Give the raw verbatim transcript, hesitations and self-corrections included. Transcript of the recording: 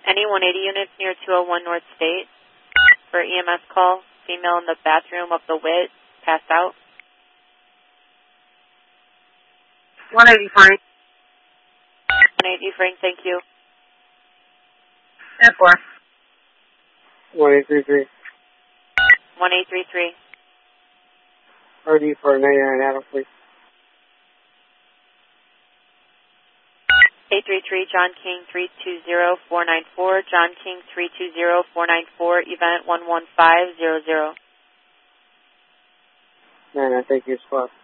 Any one eighty units near two oh one North State for E M S call. Female in the bathroom of the W I T, passed out. one eighty Frank. one eighty Frank, thank you. ten four. one eight three three. one eight three three. R D for ninety-nine Adam, please. eight three three, John King three two zero four nine four, John King three two zero four nine four, event one one five zero zero. Man, I think you're spot.